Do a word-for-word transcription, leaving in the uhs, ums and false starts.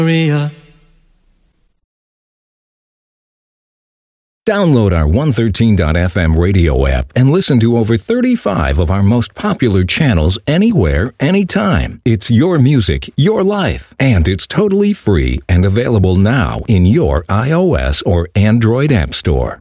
Maria. Download our one thirteen dot f m radio app and listen to over thirty-five of our most popular channels anywhere, anytime. It's your music, your life, and it's totally free and available now in your iOS or Android app store.